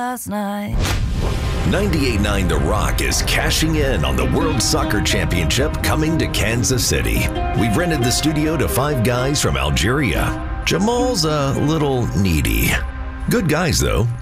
last night. 98.9 The Rock is cashing in on the World Soccer Championship coming to Kansas City. We've rented the studio to 5 guys from Algeria. Jamal's a little needy. Good guys, though.